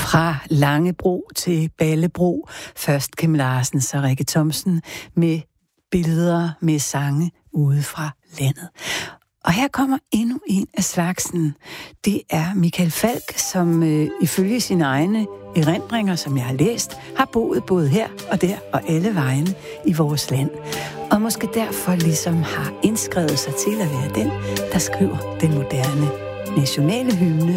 Fra Langebro til Ballebro. Først Kim Larsen, så Rikke Thomsen med billeder med sange ude fra landet. Og her kommer endnu en af slagsen. Det er Michael Falch, som ifølge sine egne erindringer, som jeg har læst, har boet både her og der og alle vegne i vores land. Og måske derfor ligesom har indskrevet sig til at være den, der skriver den moderne nationale hymne